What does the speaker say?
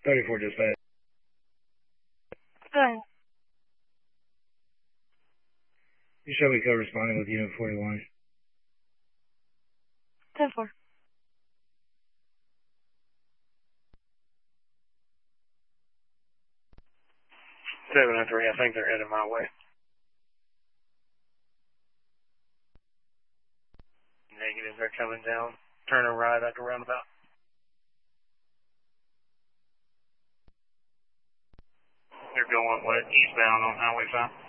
34 dispatch. Good. You show me co-responding with Unit 41. 10-4. 703, I think they're headed my way. Negative, they're coming down. Turn a right at the roundabout. They're going eastbound on Highway 5.